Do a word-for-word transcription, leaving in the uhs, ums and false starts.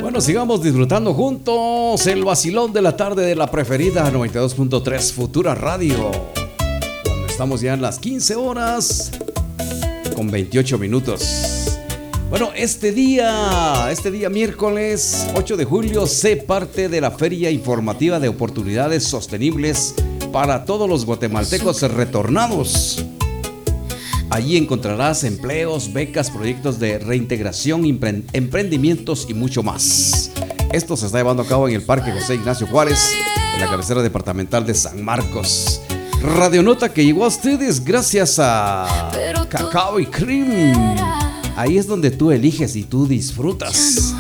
Bueno, sigamos disfrutando juntos el vacilón de la tarde de la preferida noventa y dos punto tres Futura Radio. Cuando estamos ya en las quince horas con veintiocho minutos. Bueno, este día, este día miércoles ocho de julio, sé parte de la Feria Informativa de Oportunidades Sostenibles para todos los guatemaltecos retornados. Allí encontrarás empleos, becas, proyectos de reintegración, emprendimientos y mucho más. Esto se está llevando a cabo en el Parque José Ignacio Juárez, en la cabecera departamental de San Marcos. Radionota que llegó a ustedes gracias a Cacao y Cream. Ahí es donde tú eliges y tú disfrutas.